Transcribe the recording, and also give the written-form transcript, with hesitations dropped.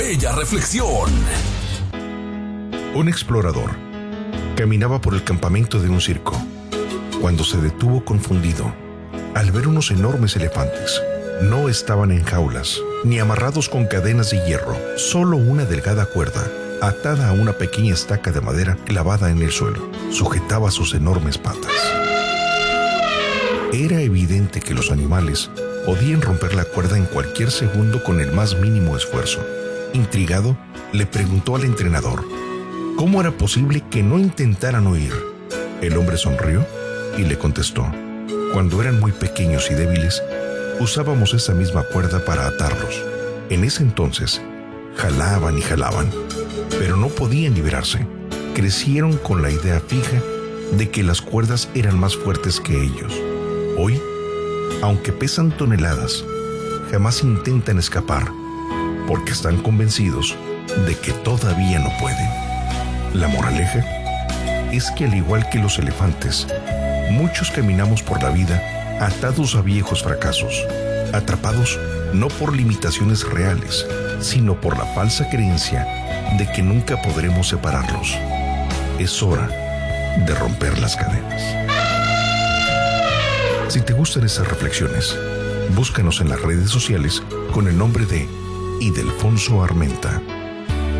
Bella reflexión. Un explorador caminaba por el campamento de un circo cuando se detuvo confundido al ver unos enormes elefantes. No estaban en jaulas ni amarrados con cadenas de hierro, solo una delgada cuerda atada a una pequeña estaca de madera clavada en el suelo sujetaba sus enormes patas. Era evidente que los animales podían romper la cuerda en cualquier segundo con el más mínimo esfuerzo. Intrigado, le preguntó al entrenador cómo era posible que no intentaran huir. El hombre sonrió y le contestó: cuando eran muy pequeños y débiles, usábamos esa misma cuerda para atarlos. En ese entonces, jalaban y jalaban, pero no podían liberarse. Crecieron con la idea fija de que las cuerdas eran más fuertes que ellos. Hoy, aunque pesan toneladas, jamás intentan escapar, porque están convencidos de que todavía no pueden. La moraleja es que, al igual que los elefantes, muchos caminamos por la vida atados a viejos fracasos, atrapados no por limitaciones reales, sino por la falsa creencia de que nunca podremos separarlos. Es hora de romper las cadenas. Si te gustan esas reflexiones, búscanos en las redes sociales con el nombre de Ildefonso Armenta.